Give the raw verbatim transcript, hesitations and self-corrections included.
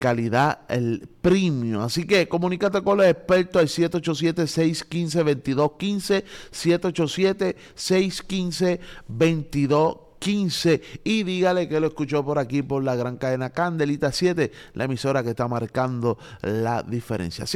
calidad el premium. Así que comunícate con los expertos al siete ocho siete, seis uno cinco, dos dos uno cinco, siete ocho siete, seis uno cinco, dos dos quince y dígale que lo escuchó por aquí por la gran cadena Candelita siete, la emisora que está marcando la diferencia.